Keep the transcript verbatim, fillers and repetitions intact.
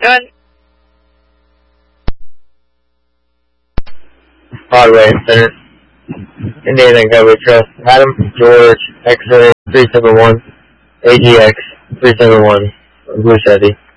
Done. Broadway Center. Indian Echo, we trust. Adam George, X-ray three seven one, A G X three seven one, Blue Shetty.